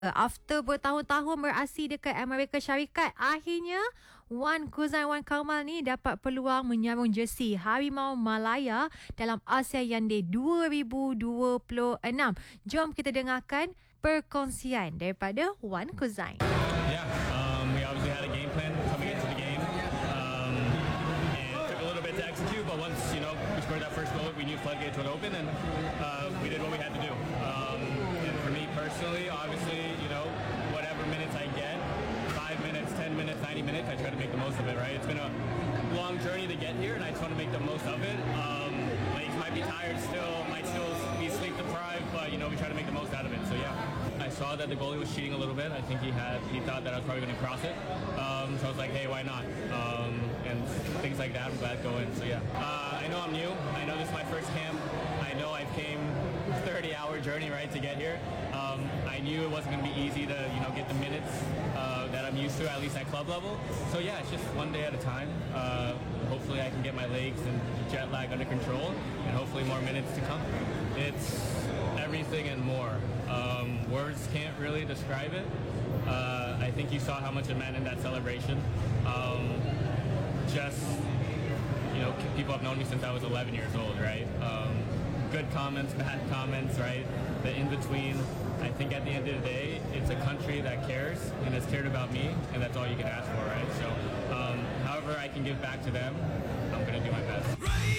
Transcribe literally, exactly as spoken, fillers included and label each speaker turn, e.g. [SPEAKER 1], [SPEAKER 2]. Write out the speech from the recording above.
[SPEAKER 1] After bertahun-tahun beraksi dekat Amerika Syarikat, akhirnya Wan Kuzai Wan Kamal ni dapat peluang menyarung jersey Harimau Malaya dalam ASEAN Day dua ribu dua puluh enam. Jom kita dengarkan perkongsian daripada Wan Kuzai.
[SPEAKER 2] Yeah, um, we obviously had a game plan coming into the game. Um, and it took a little bit to execute, but once, you know, we scored that first goal, we knew floodgates would open, and uh, we did what we had to do. Um, and for me personally, obviously, you know, whatever minutes I get, five minutes, ten minutes, ninety minutes, I try to make the most of it, right? It's been a long journey to get here, and I just want to make the most of it. Um, legs might be tired still, might still be sleep deprived, but, you know, we try to make the most out of it, so yeah. I saw that the goalie was cheating a little bit. I think he had, he thought that I was probably going to cross it. Um, so I was like, hey, why not? Um, and things like that, I'm glad to go in. So yeah, uh, I know I'm new. I know this is my first camp. I know I came thirty hour journey, right, to get here. Um, I knew it wasn't going to be easy to, you know, get the minutes uh, that I'm used to, at least at club level. So yeah, it's just one day at a time. Uh, hopefully I can get my legs and jet lag under control, and hopefully more minutes to come. It's everything and more. Um, words can't really describe it. Uh, I think you saw how much it meant in that celebration. Um, just, you know, people have known me since I was eleven years old, right? Um, good comments, bad comments, right? The in-between. I think at the end of the day, it's a country that cares and has cared about me, and that's all you can ask for, right? So, um, however I can give back to them, I'm going to do my best.